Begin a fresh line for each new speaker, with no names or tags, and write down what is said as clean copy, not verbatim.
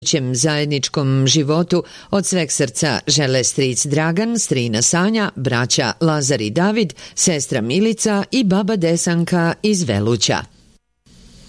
zajedničkom životu od sveg srca žele stric Dragan, strina Sanja, braća Lazar i David, sestra Milica i baba Desanka iz Veluća.